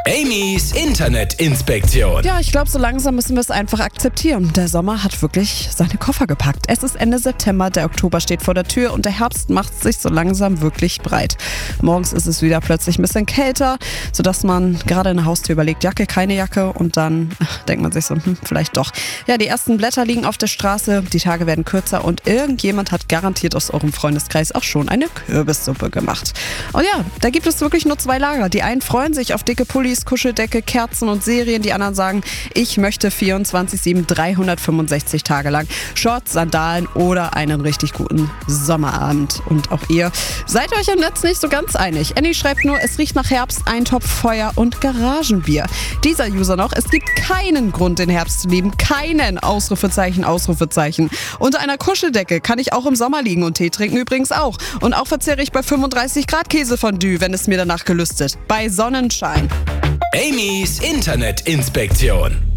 Amy's Internetinspektion. Ja, ich glaube, so langsam müssen wir es einfach akzeptieren. Der Sommer hat wirklich seine Koffer gepackt. Es ist Ende September, der Oktober steht vor der Tür und der Herbst macht sich so langsam wirklich breit. Morgens ist es wieder plötzlich ein bisschen kälter, sodass man gerade in der Haustür überlegt, Jacke, keine Jacke, und dann denkt man sich so, vielleicht doch. Ja, die ersten Blätter liegen auf der Straße, die Tage werden kürzer und irgendjemand hat garantiert aus eurem Freundeskreis auch schon eine Kürbissuppe gemacht. Und ja, da gibt es wirklich nur zwei Lager. Die einen freuen sich auf dicke Pullis, Kuscheldecke, Kerzen und Serien. Die anderen sagen, ich möchte 24/7, 365 Tage lang Shorts, Sandalen oder einen richtig guten Sommerabend. Und auch ihr seid euch im Netz nicht so ganz einig. Annie schreibt nur, es riecht nach Herbst, Eintopf, Feuer und Garagenbier. Dieser User noch, es gibt keinen Grund, den Herbst zu lieben. Keinen! Ausrufezeichen, Ausrufezeichen. Unter einer Kuscheldecke kann ich auch im Sommer liegen und Tee trinken übrigens auch. Und auch verzehre ich bei 35 Grad Käsefondue, wenn es mir danach gelüstet. Bei Sonnenschein. Amy's Internetinspektion.